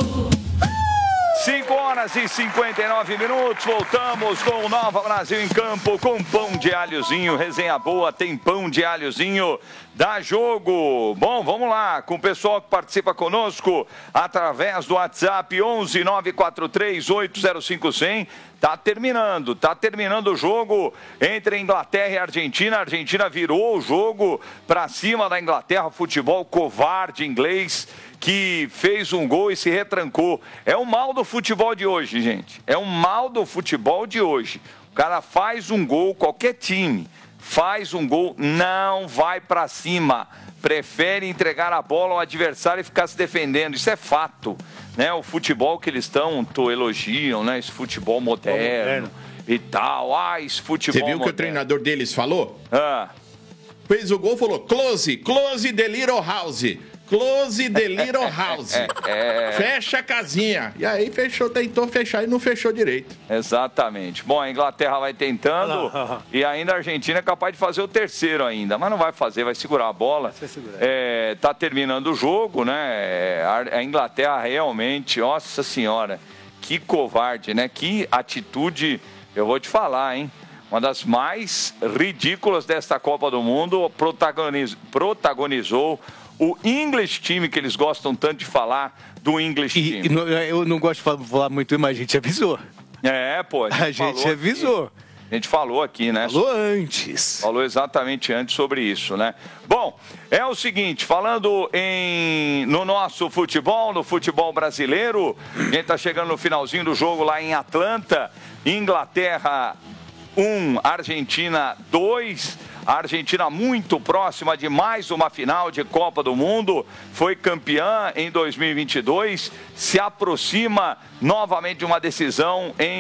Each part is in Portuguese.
5 horas e 59 minutos, voltamos com o Nova Brasil em campo, com pão de alhozinho, resenha boa, tem pão de alhozinho, dá jogo. Bom, vamos lá, com o pessoal que participa conosco, através do WhatsApp 11 943 805 100. Tá terminando o jogo entre Inglaterra e Argentina. A Argentina virou o jogo para cima da Inglaterra, futebol covarde inglês, que fez um gol e se retrancou. É o mal do futebol de hoje, gente. É o mal do futebol de hoje. O cara faz um gol, qualquer time faz um gol, não vai para cima. Prefere entregar a bola ao adversário e ficar se defendendo. Isso é fato, né? O futebol que eles elogiam, né? Esse futebol moderno e tal. Esse futebol Você viu que o treinador deles falou? Ah. Fez o gol, falou, close the little house. Close the little house. Fecha a casinha. E aí tentou fechar e não fechou direito. Exatamente. Bom, a Inglaterra vai tentando e ainda a Argentina é capaz de fazer o terceiro ainda, mas não vai fazer, vai segurar a bola. Tá terminando o jogo, né? A Inglaterra realmente, nossa senhora, que covarde, né? Que atitude, eu vou te falar, hein? Uma das mais ridículas desta Copa do Mundo, protagonizou o English Team, que eles gostam tanto de falar, do English Team. Eu não gosto de falar muito, mas a gente avisou. A gente avisou. A gente falou aqui, né? Falou antes. Falou exatamente antes sobre isso, né? Bom, é o seguinte, falando no nosso futebol, no futebol brasileiro, a gente tá chegando no finalzinho do jogo lá em Atlanta, Inglaterra 1, Argentina 2. A Argentina muito próxima de mais uma final de Copa do Mundo, foi campeã em 2022, se aproxima novamente de uma decisão em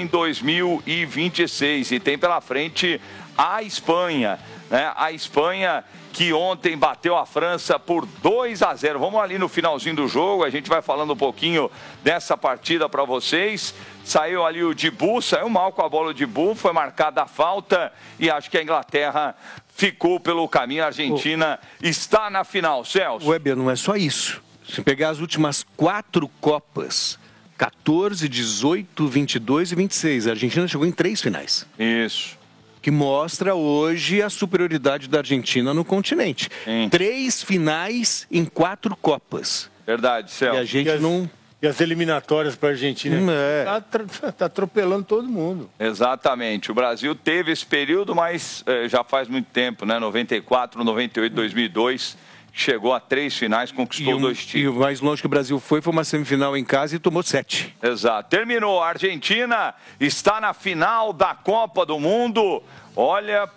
2026 e tem pela frente a Espanha, né? A Espanha que ontem bateu a França por 2-0. Vamos ali no finalzinho do jogo, a gente vai falando um pouquinho dessa partida para vocês. Saiu ali o Dibu, saiu mal com a bola o Dibu, foi marcada a falta e acho que a Inglaterra ficou pelo caminho. A Argentina está na final, Celso. Weber, não é só isso. Se pegar as últimas 4 Copas, 14, 18, 22 e 26, a Argentina chegou em 3 finais. Isso. Que mostra hoje a superioridade da Argentina no continente. Sim. 3 finais em 4 Copas. Verdade, Celso. E a gente não... E as eliminatórias para a Argentina tá atropelando todo mundo. Exatamente. O Brasil teve esse período, mas já faz muito tempo, né? 94, 98, 2002, chegou a 3 finais, conquistou 2 títulos. E o mais longe que o Brasil foi uma semifinal em casa e tomou 7. Exato. Terminou. A Argentina está na final da Copa do Mundo. Olha,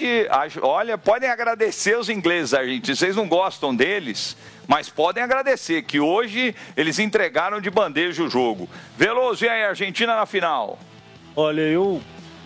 podem agradecer os ingleses, argentinos. Vocês não gostam deles, mas podem agradecer que hoje eles entregaram de bandeja o jogo. Veloso, e aí, Argentina na final? Olha, eu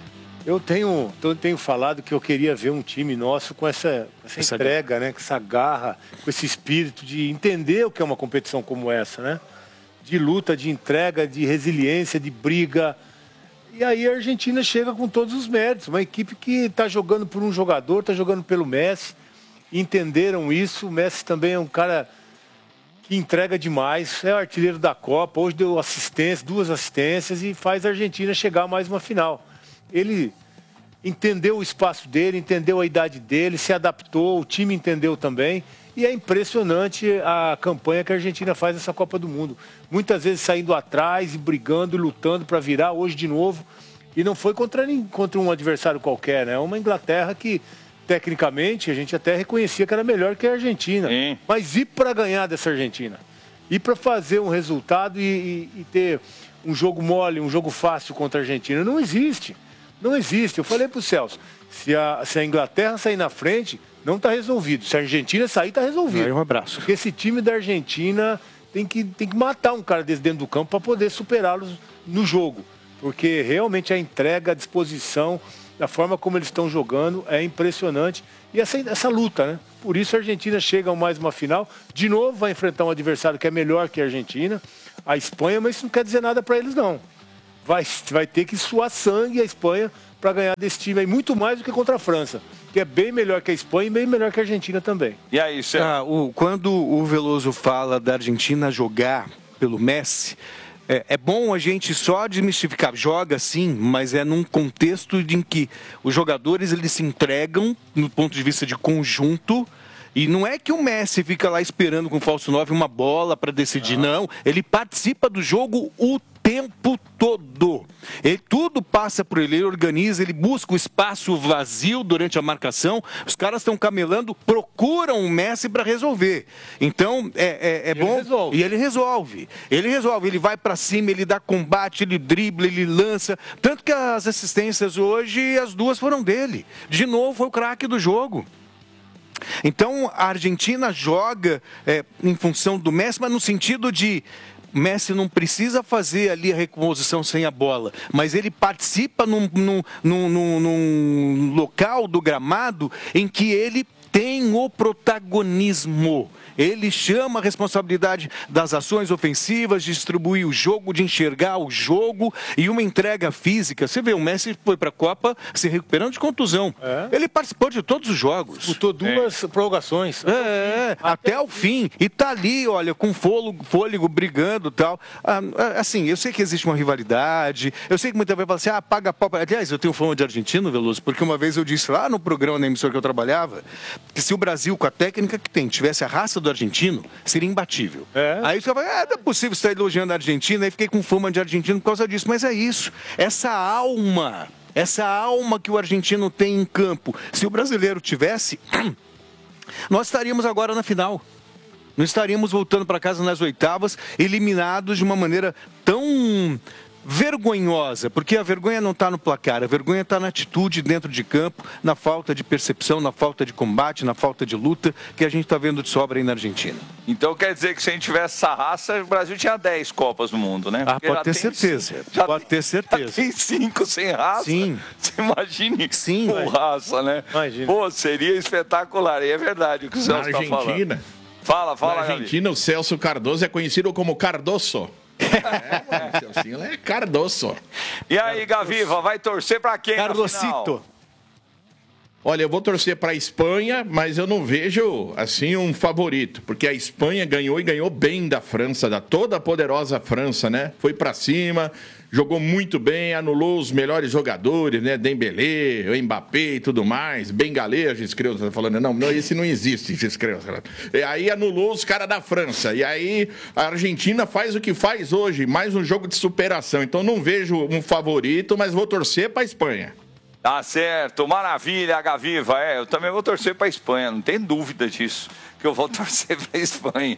tenho falado que eu queria ver um time nosso com essa entrega, né? Com essa garra, com esse espírito de entender o que é uma competição como essa, né? De luta, de entrega, de resiliência, de briga. E aí a Argentina chega com todos os méritos. Uma equipe que está jogando por um jogador, está jogando pelo Messi. Entenderam isso. O Messi também é um cara que entrega demais. É o artilheiro da Copa. Hoje deu 2 assistências e faz a Argentina chegar a mais uma final. Ele entendeu o espaço dele, entendeu a idade dele, se adaptou, o time entendeu também. E é impressionante a campanha que a Argentina faz nessa Copa do Mundo. Muitas vezes saindo atrás e brigando e lutando para virar, hoje de novo. E não foi contra um adversário qualquer, né? Uma Inglaterra que, tecnicamente, a gente até reconhecia que era melhor que a Argentina. Sim. Mas e para ganhar dessa Argentina? E para fazer um resultado e ter um jogo mole, um jogo fácil contra a Argentina? Não existe. Não existe. Eu falei para o Celso, se a Inglaterra sair na frente, não está resolvido. Se a Argentina sair, está resolvido. Aí um abraço. Porque esse time da Argentina tem que matar um cara desse dentro do campo para poder superá-los no jogo. Porque realmente a entrega, a disposição, a forma como eles estão jogando é impressionante. E essa luta, né? Por isso a Argentina chega a mais uma final. De novo vai enfrentar um adversário que é melhor que a Argentina, a Espanha, mas isso não quer dizer nada para eles, não. Vai ter que suar sangue a Espanha para ganhar desse time aí, muito mais do que contra a França, que é bem melhor que a Espanha e bem melhor que a Argentina também. E aí, quando o Veloso fala da Argentina jogar pelo Messi, é bom a gente só desmistificar. Joga sim, mas é num contexto em que os jogadores eles se entregam no ponto de vista de conjunto. E não é que o Messi fica lá esperando com o falso 9 uma bola para decidir, não. Ele participa do jogo o tempo todo. Tudo passa por ele organiza, ele busca o espaço vazio durante a marcação. Os caras estão camelando, procuram o Messi para resolver. Então, é bom. E ele resolve. Ele vai para cima, ele dá combate, ele dribla, ele lança. Tanto que as assistências hoje, as duas foram dele. De novo, foi o craque do jogo. Então, a Argentina joga em função do Messi, mas no sentido de Messi não precisa fazer ali a recomposição sem a bola, mas ele participa num local do gramado em que ele tem o protagonismo. Ele chama a responsabilidade das ações ofensivas, de distribuir o jogo, de enxergar o jogo e uma entrega física. Você vê, o Messi foi para a Copa se recuperando de contusão. Ele participou de todos os jogos. Disputou duas prorrogações. Até o fim. E tá ali, olha, com fôlego brigando e tal. Assim, eu sei que existe uma rivalidade, eu sei que muita vez fala assim, paga pau. Aliás, eu tenho fama de argentino, Veloso, porque uma vez eu disse lá no programa, na emissora que eu trabalhava, que se o Brasil, com a técnica que tem, tivesse a raça do argentino, seria imbatível. Aí você vai, não é possível estar elogiando a Argentina, aí fiquei com fama de argentino por causa disso, mas é isso. Essa alma que o argentino tem em campo, se o brasileiro tivesse, nós estaríamos agora na final. Não estaríamos voltando para casa nas oitavas, eliminados de uma maneira tão vergonhosa, porque a vergonha não está no placar, a vergonha está na atitude dentro de campo, na falta de percepção, na falta de combate, na falta de luta que a gente está vendo de sobra aí na Argentina. Então quer dizer que se a gente tivesse essa raça, o Brasil tinha 10 Copas no mundo, né? Pode ter certeza. Pode ter certeza. Já tem 5 sem raça. Sim. Você imagine com raça, né? Imagina. Pô, seria espetacular. E é verdade o que o Celso está falando. Argentina. Fala, Na Argentina, o Celso Cardoso é conhecido como Cardoso. O Celcinho é Cardoso. E aí, Gaviva, vai torcer pra quem na final? Olha, eu vou torcer para a Espanha, mas eu não vejo, assim, um favorito. Porque a Espanha ganhou e ganhou bem da França, da toda poderosa França, né? Foi para cima, jogou muito bem, anulou os melhores jogadores, né? Dembélé, o Mbappé e tudo mais. Bengalê, Giscreu tá falando. Não, esse não existe, Giscreu. E aí anulou os caras da França. E aí a Argentina faz o que faz hoje, mais um jogo de superação. Então não vejo um favorito, mas vou torcer para a Espanha. Tá certo, maravilha, Gaviva. Eu também vou torcer para a Espanha, não tem dúvida disso, que eu vou torcer para a Espanha.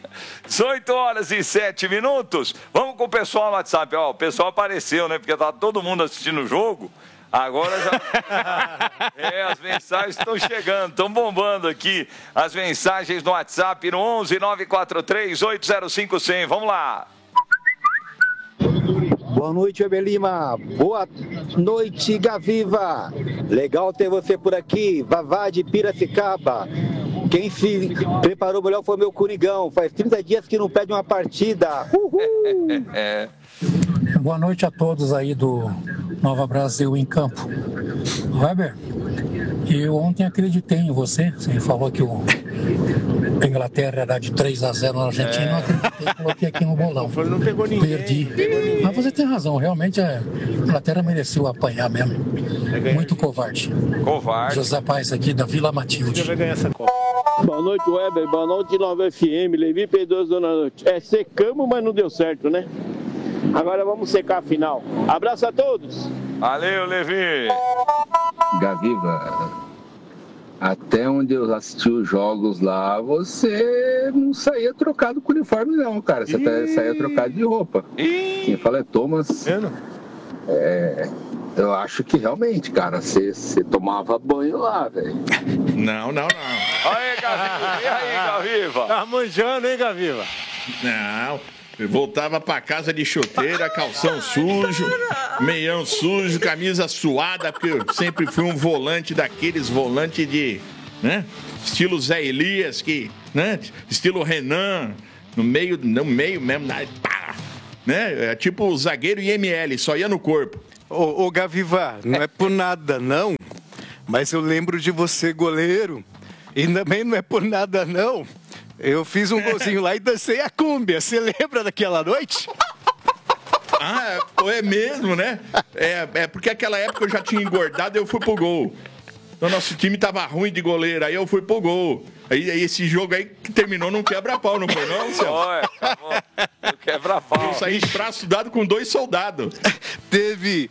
18h07. Vamos com o pessoal no WhatsApp. O pessoal apareceu, né? Porque tá todo mundo assistindo o jogo. Agora já... as mensagens estão chegando, estão bombando aqui. As mensagens no WhatsApp no 11 943 805 100. Vamos lá. Boa noite, Weber Lima. Boa noite, Gaviva. Legal ter você por aqui. Vavá de Piracicaba. Quem se preparou melhor foi meu Coringão. Faz 30 dias que não perde uma partida. Uhul! Boa noite a todos aí do Nova Brasil em Campo. Weber, eu ontem acreditei em você. Você falou que a Inglaterra era de 3-0 na Argentina. Eu acreditei, coloquei aqui no bolão. Não pegou ninguém. Perdi. Mas você tem razão, realmente a Inglaterra mereceu apanhar mesmo. Muito covarde. José Paes aqui da Vila Matilde. Vai ganhar essa Copa. Boa noite, Weber. Boa noite, Nova FM. Levi P2, Dona Noite. Secamos, mas não deu certo, né? Agora vamos secar a final. Abraço a todos. Valeu, Levi. Gaviva, até onde eu assisti os jogos lá, você não saía trocado com o uniforme não, cara. Você até saía trocado de roupa. Quem fala é Thomas. Eu acho que realmente, cara, você tomava banho lá, velho. Não. Aí, Gaviva. E aí, Gaviva? Tá manjando, hein, Gaviva? Não. Eu voltava pra casa de chuteira, calção sujo, meião sujo, camisa suada, porque eu sempre fui um volante daqueles volantes de, né? Estilo Zé Elias, né? Estilo Renan, no meio mesmo, né? É tipo o zagueiro IML, só ia no corpo. Ô Gaviva, não é por nada não, mas eu lembro de você goleiro, e também não é por nada não, Eu fiz um golzinho lá e dancei a cúmbia. Você lembra daquela noite? Ah, é mesmo, né? É porque aquela época eu já tinha engordado e eu fui pro gol. Então nosso time tava ruim de goleiro, aí eu fui pro gol. Aí esse jogo aí que terminou num quebra-pau, não foi não, Celso? Quebra-pau. Eu saí de braço dado com 2 soldados. Teve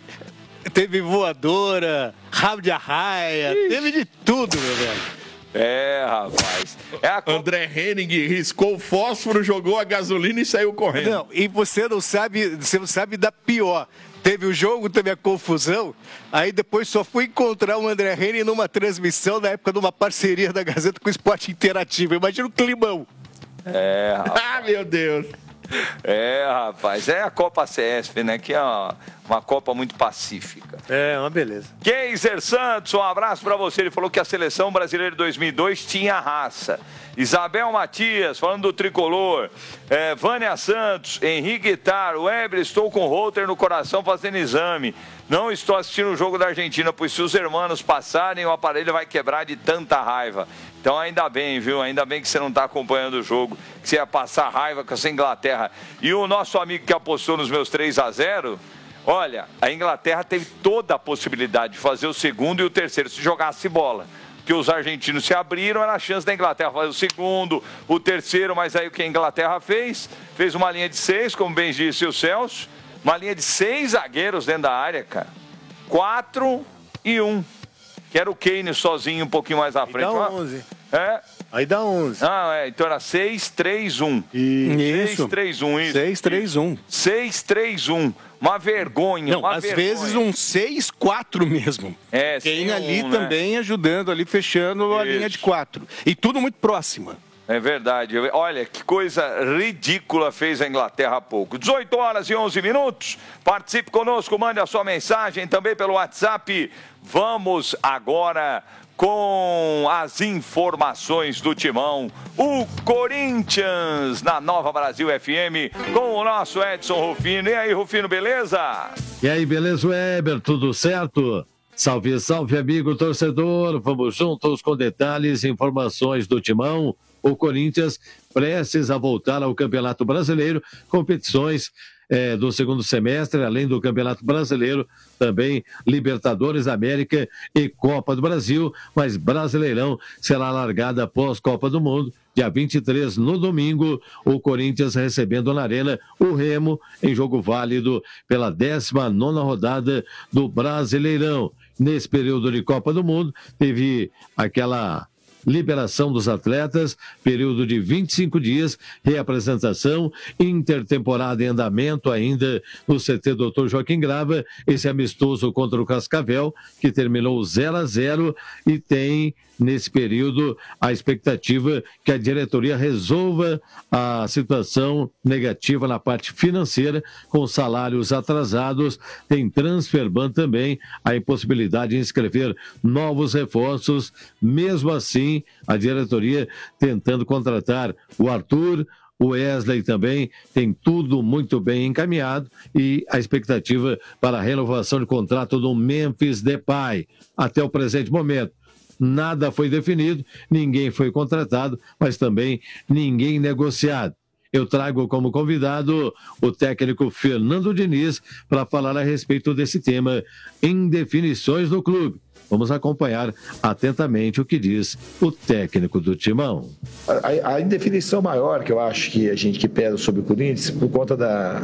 voadora, rabo de arraia, teve de tudo, meu velho. Rapaz. André Henning riscou o fósforo, jogou a gasolina e saiu correndo. Não, e você não sabe da pior. Teve o jogo, teve a confusão, aí depois só fui encontrar o André Henning numa transmissão na época de uma parceria da Gazeta com o Esporte Interativo. Imagina o climão. Rapaz. Ah, meu Deus. Rapaz, é a Copa CESP, né? Que é uma Copa muito pacífica. É, uma beleza. Keiser Santos, um abraço pra você. Ele falou que a seleção brasileira de 2002 tinha raça. Isabel Matias, falando do tricolor. Vânia Santos, Henrique Guitar, Weber, estou com o Holter no coração fazendo exame. Não estou assistindo o jogo da Argentina, pois se os hermanos passarem, o aparelho vai quebrar de tanta raiva. Então ainda bem, viu? Ainda bem que você não está acompanhando o jogo, que você ia passar raiva com essa Inglaterra. E o nosso amigo que apostou nos meus 3-0, olha, a Inglaterra teve toda a possibilidade de fazer o segundo e o terceiro, se jogasse bola. Que os argentinos se abriram, era a chance da Inglaterra fazer o segundo, o terceiro, mas aí o que a Inglaterra fez? Fez uma linha de 6, como bem disse o Celso, uma linha de 6 zagueiros dentro da área, cara. 4 e 1. Que era o Kane sozinho um pouquinho mais à frente. Aí dá 11. Aí dá 11. Então era 6-3-1. Isso. 6-3-1, isso. 6-3-1. 6-3-1. Uma vergonha. Não, às vezes um 6-4 mesmo. Kane ali também ajudando, ali fechando a linha de 4. E tudo muito próxima. É verdade. Olha, que coisa ridícula fez a Inglaterra há pouco. 18h11. Participe conosco, mande a sua mensagem também pelo WhatsApp. Vamos agora com as informações do Timão. O Corinthians na Nova Brasil FM com o nosso Edson Rufino. E aí, Rufino, beleza? E aí, beleza, Weber? Tudo certo? Salve, salve, amigo torcedor. Vamos juntos com detalhes e informações do Timão. O Corinthians prestes a voltar ao Campeonato Brasileiro, competições do segundo semestre, além do Campeonato Brasileiro, também Libertadores da América e Copa do Brasil, mas Brasileirão será largada após Copa do Mundo, dia 23, no domingo, o Corinthians recebendo na Arena o Remo, em jogo válido pela 19ª rodada do Brasileirão. Nesse período de Copa do Mundo, teve aquela liberação dos atletas, período de 25 dias, reapresentação, intertemporada em andamento ainda no CT Dr. Joaquim Grava, esse amistoso contra o Cascavel, que terminou 0-0 e tem, nesse período, a expectativa que a diretoria resolva a situação negativa na parte financeira, com salários atrasados, tem transferban também, a impossibilidade de inscrever novos reforços, mesmo assim, a diretoria tentando contratar o Arthur, o Wesley também, tem tudo muito bem encaminhado e a expectativa para a renovação de contrato do Memphis Depay. Até o presente momento, nada foi definido, ninguém foi contratado, mas também ninguém negociado. Eu trago como convidado o técnico Fernando Diniz para falar a respeito desse tema, indefinições do clube. Vamos acompanhar atentamente o que diz o técnico do Timão. A indefinição maior que eu acho que a gente que pesa sobre o Corinthians, por conta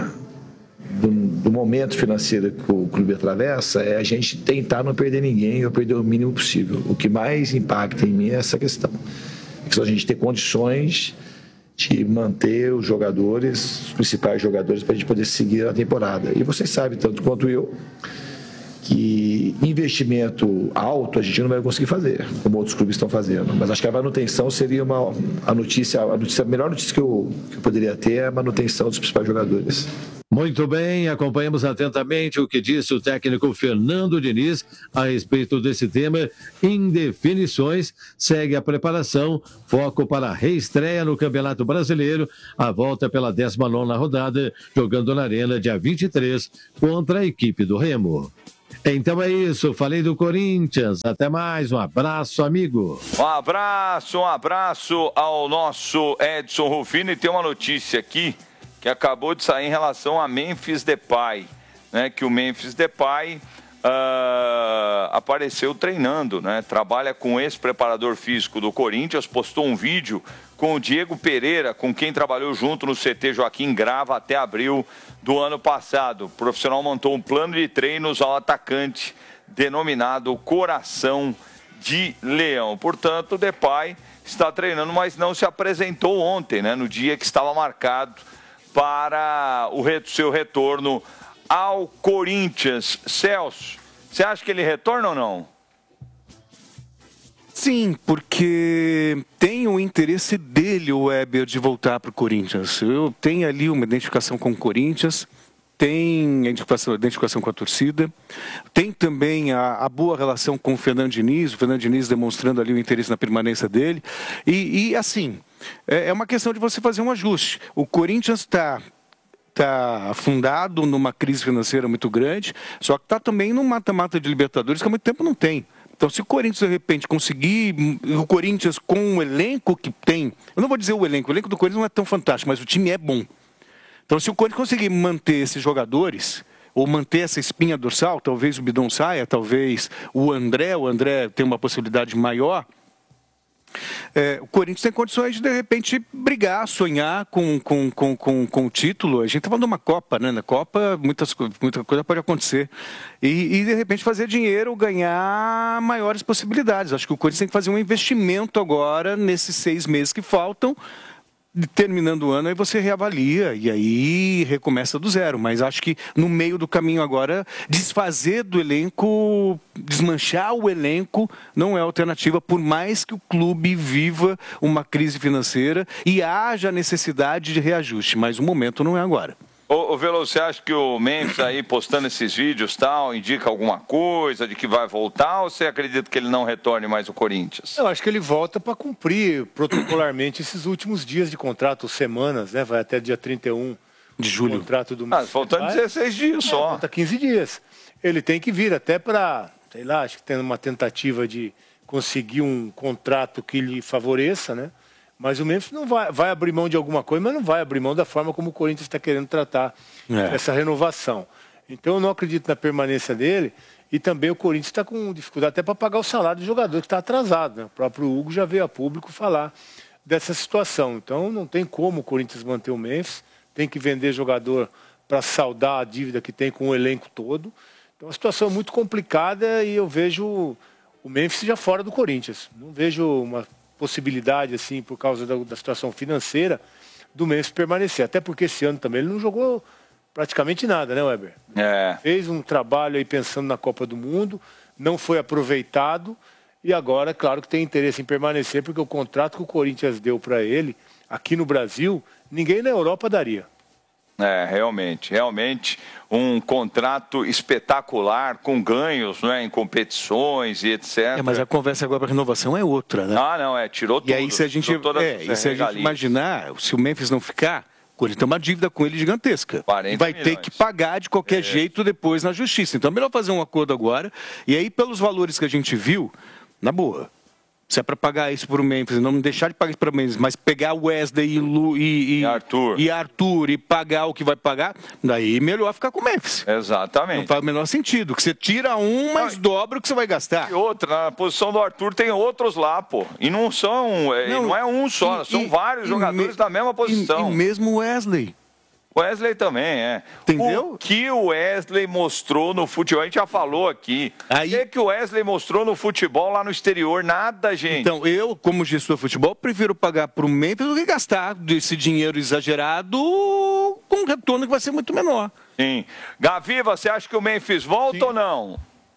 do momento financeiro que o clube atravessa, é a gente tentar não perder ninguém ou perder o mínimo possível. O que mais impacta em mim é essa questão. A gente ter condições de manter os jogadores, os principais jogadores, para a gente poder seguir a temporada. E vocês sabem, tanto quanto eu, que investimento alto a gente não vai conseguir fazer, como outros clubes estão fazendo. Mas acho que a manutenção seria a melhor notícia que eu poderia ter, é a manutenção dos principais jogadores. Muito bem, acompanhamos atentamente o que disse o técnico Fernando Diniz a respeito desse tema. Indefinições, segue a preparação, foco para a reestreia no Campeonato Brasileiro, a volta pela 19ª rodada, jogando na Arena dia 23 contra a equipe do Remo. Então é isso, falei do Corinthians. Até mais, um abraço, amigo. Um abraço ao nosso Edson Rufino. E tem uma notícia aqui que acabou de sair em relação a Memphis Depay, né? Que o Memphis Depay apareceu treinando, né? Trabalha com o ex-preparador físico do Corinthians, postou um vídeo com o Diego Pereira, com quem trabalhou junto no CT Joaquim Grava até abril do ano passado. O profissional montou um plano de treinos ao atacante denominado Coração de Leão. Portanto, o Depay está treinando, mas não se apresentou ontem, né? No dia que estava marcado para o seu retorno ao Corinthians. Celso, você acha que ele retorna ou não? Sim, porque tem o interesse dele, o Weber, de voltar para o Corinthians. Eu tenho ali uma identificação com o Corinthians, tem a identificação com a torcida, tem também a boa relação com o Fernando Diniz demonstrando ali o interesse na permanência dele. E assim, é uma questão de você fazer um ajuste. O Corinthians está afundado numa crise financeira muito grande, só que está também num mata-mata de Libertadores que há muito tempo não tem. Então, se o Corinthians, de repente, conseguir... O Corinthians, com o elenco que tem... Eu não vou dizer o elenco do Corinthians não é tão fantástico, mas o time é bom. Então, se o Corinthians conseguir manter esses jogadores, ou manter essa espinha dorsal, talvez o Bidon saia, talvez o André tem uma possibilidade maior... o Corinthians tem condições de repente, brigar, sonhar com o título. A gente está falando de uma Copa, né? Na Copa, muita coisa pode acontecer. E, de repente, fazer dinheiro, ganhar maiores possibilidades. Acho que o Corinthians tem que fazer um investimento agora, nesses 6 meses que faltam. Terminando o ano, aí você reavalia e aí recomeça do zero. Mas acho que no meio do caminho agora, desfazer do elenco, desmanchar o elenco, não é alternativa, por mais que o clube viva uma crise financeira e haja necessidade de reajuste. Mas o momento não é agora. Ô Veloso, você acha que o Memphis aí postando esses vídeos tal, indica alguma coisa de que vai voltar, ou você acredita que ele não retorne mais ao Corinthians? Eu acho que ele volta para cumprir protocolarmente esses últimos dias de contrato, semanas, né? Vai até dia 31 de julho. Contrato do faltando 16 dias só. Falta 15 dias. Ele tem que vir até para, sei lá, acho que tem uma tentativa de conseguir um contrato que lhe favoreça, né? Mas o Memphis não vai abrir mão de alguma coisa, mas não vai abrir mão da forma como o Corinthians está querendo tratar essa renovação. Então eu não acredito na permanência dele. E também o Corinthians está com dificuldade até para pagar o salário do jogador que está atrasado, né? O próprio Hugo já veio a público falar dessa situação. Então não tem como o Corinthians manter o Memphis. Tem que vender jogador para saldar a dívida que tem com o elenco todo. Então é uma situação muito complicada e eu vejo o Memphis já fora do Corinthians. Não vejo uma possibilidade, assim, por causa da situação financeira, do Memphis permanecer. Até porque esse ano também ele não jogou praticamente nada, né, Weber? Fez um trabalho aí pensando na Copa do Mundo, não foi aproveitado e agora, claro que tem interesse em permanecer, porque o contrato que o Corinthians deu para ele, aqui no Brasil, ninguém na Europa daria. Realmente um contrato espetacular, com ganhos, né, em competições e etc. Mas a conversa agora para renovação é outra, né? Tirou tudo. E aí se a gente, imaginar, se o Memphis não ficar, o Corinthians tem uma dívida com ele gigantesca. E vai ter que pagar de qualquer jeito depois na justiça. Então é melhor fazer um acordo agora. E aí, pelos valores que a gente viu, na boa, se é para pagar isso para o Memphis, não deixar de pagar isso para o Memphis, mas pegar o Wesley e Arthur e pagar o que vai pagar, daí melhor ficar com o Memphis. Exatamente. Não faz o menor sentido, que você tira um, mas dobra o que você vai gastar. E outra, na posição do Arthur tem outros lá, pô. E não é um só, são vários jogadores da mesma posição. E mesmo o Wesley. Wesley também, Entendeu? O que o Wesley mostrou no futebol, a gente já falou aqui. O que o Wesley mostrou no futebol lá no exterior? Nada, gente. Então, eu, como gestor de futebol, prefiro pagar para o Memphis do que gastar esse dinheiro exagerado com um retorno que vai ser muito menor. Sim. Gaviva, você acha que o Memphis volta ou não?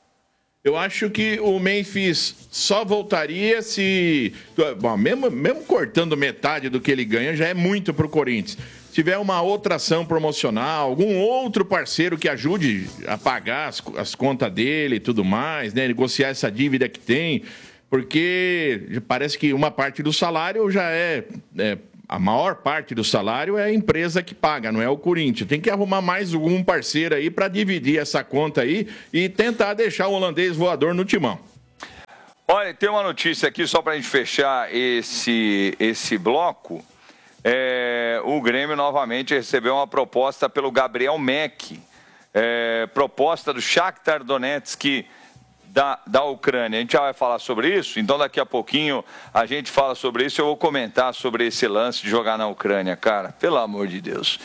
Eu acho que o Memphis só voltaria se... Bom, mesmo cortando metade do que ele ganha, já é muito para o Corinthians. Se tiver uma outra ação promocional, algum outro parceiro que ajude a pagar as contas dele e tudo mais, né? Negociar essa dívida que tem, porque parece que uma parte do salário já é A maior parte do salário é a empresa que paga, não é o Corinthians. Tem que arrumar mais algum parceiro aí para dividir essa conta aí e tentar deixar o holandês voador no timão. Olha, tem uma notícia aqui só para a gente fechar esse bloco. O Grêmio novamente recebeu uma proposta pelo Gabriel Meck, proposta do Shakhtar Donetsk da Ucrânia. A gente já vai falar sobre isso, então daqui a pouquinho a gente fala sobre isso. Eu vou comentar sobre esse lance de jogar na Ucrânia, cara, pelo amor de Deus.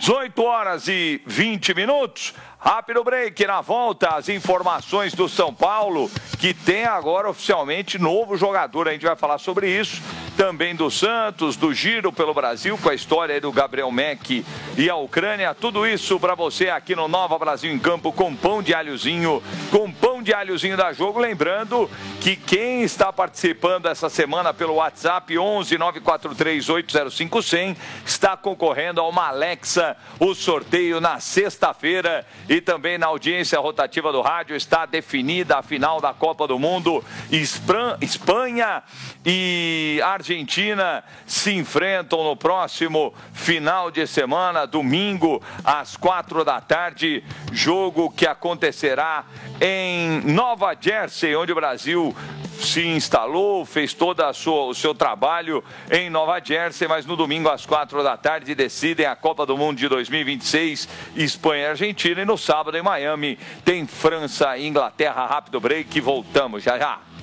18h20, rápido break. Na volta, as informações do São Paulo, que tem agora oficialmente novo jogador. A gente vai falar sobre isso. Também do Santos, do Giro pelo Brasil, com a história aí do Gabriel Meck e a Ucrânia. Tudo isso para você aqui no Nova Brasil em Campo, com pão de alhozinho, da Jogo. Lembrando que quem está participando essa semana pelo WhatsApp 11 943 805 100 está concorrendo a uma Alexa. O sorteio na sexta-feira e também na audiência rotativa do rádio está definida a final da Copa do Mundo. Espanha e Argentina se enfrentam no próximo final de semana, domingo, às 16h. Jogo que acontecerá em Nova Jersey, onde o Brasil se instalou, fez todo o seu trabalho em Nova Jersey, mas no domingo às 16h decidem a Copa do Mundo de 2026, Espanha e Argentina, e no sábado em Miami tem França e Inglaterra. Rápido break, voltamos já já.